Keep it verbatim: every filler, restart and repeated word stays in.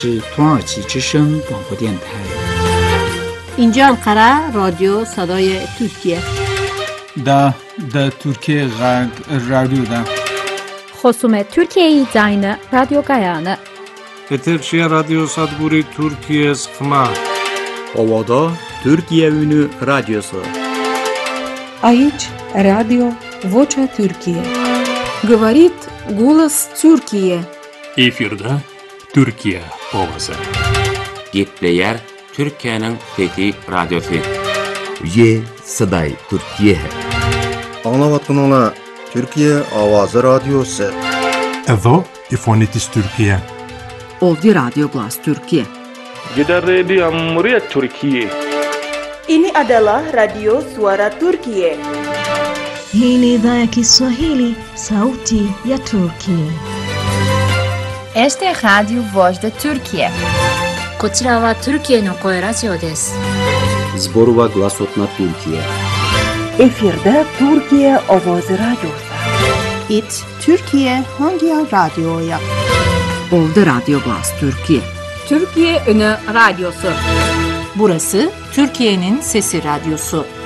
是土耳其之声广播电台。 اینجا انقره رادیو صدای ترکیه. دا دا ترکیه رادیو دا. خصوم Türkiye'yi zayne radyo gayanı. Eterçiye Radyo Sadburi Türkiye sıkma. Ovada Türkiye Ünü Radyosu. Aici Radio Vocea Türkiye. Говорит голос Türkiye. Efirde Türkiye ovası. Gitleyer Türkiye'nin fethi radyosu. Ye Saday Türkiye. Anlavatın Türkiye Avazı Radyosu. Evo İfonitis Türkiye. Ovdje Radio Glas Türkiye. Gider Radio Cumhuriyet Türkiye. Ini adalah Radio Suara Türkiye. Hii ni idhaa ya Kiswahili, Sauti ya Turkiye. Este é Radio Voz da Turkiye. こちらはトルキエの声ラジオです。 Zborova Glasotna Türkiye. Efirde Türkiye Avazı Radyosu. It Türkiye hangi radyoya? Ovdje Radio Glas Türkiye. Türkiye Ünü Radyosu. Burası Türkiye'nin Sesi Radyosu.